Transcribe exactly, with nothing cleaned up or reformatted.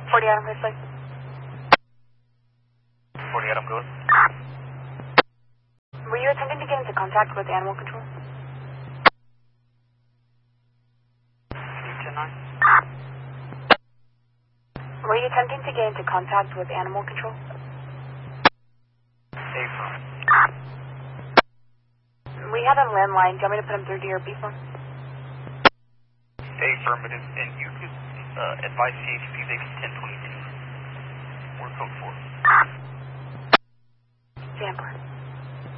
forty Adam, please. forty Adam, go ahead. Were you attempting to get into contact with animal control? ten nine. Were you attempting to get into contact with animal control? Affirm. We have a landline. Do you want me to put him through to your B phone? Affirmative, and you could uh, advise C H P X ten twenty-two. Or code four. Stand by.